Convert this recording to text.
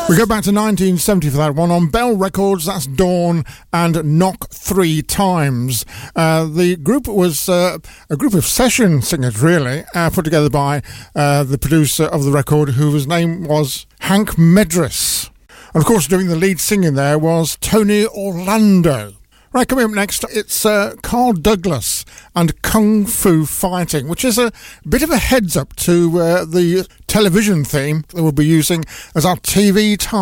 We go back to 1970 for that one. On Bell Records, that's Dawn and Knock 3 Times. The group was a group of session singers, really, put together by the producer of the record, whose name was Hank Medris. And of course, doing the lead singing there was Tony Orlando. Right, coming up next, it's Carl Douglas and Kung Fu Fighting, which is a bit of a heads up to the television theme that we'll be using as our TV time.